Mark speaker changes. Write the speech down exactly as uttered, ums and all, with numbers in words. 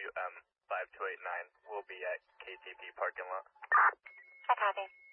Speaker 1: M five two eight nine will be at K T P parking lot.
Speaker 2: I copy.